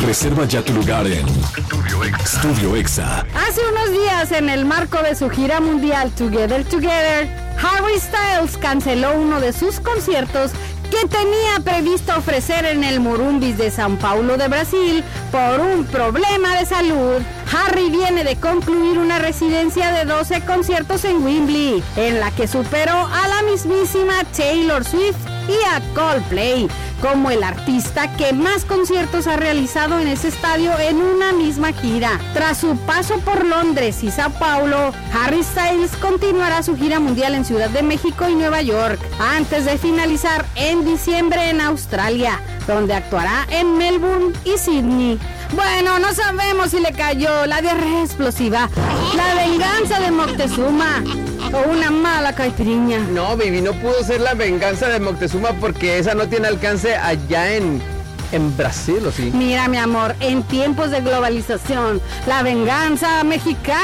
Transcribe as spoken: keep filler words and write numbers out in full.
Reserva ya tu lugar en Studio Exa. Hace unos días, en el marco de su gira mundial Together Together, Harry Styles canceló uno de sus conciertos que tenía previsto ofrecer en el Morumbis de São Paulo de Brasil por un problema de salud. Harry viene de concluir una residencia de doce conciertos en Wembley, en la que superó a la mismísima Taylor Swift y a Coldplay como el artista que más conciertos ha realizado en ese estadio en una misma gira. Tras su paso por Londres y Sao Paulo, Harry Styles continuará su gira mundial en Ciudad de México y Nueva York, antes de finalizar en diciembre en Australia, donde actuará en Melbourne y Sydney. Bueno, no sabemos si le cayó la diarrea explosiva, la venganza de Moctezuma o una mala caipirinha. No, baby, no pudo ser la venganza de Moctezuma porque esa no tiene alcance allá en, en Brasil, ¿o sí? Mira, mi amor, en tiempos de globalización, la venganza mexicana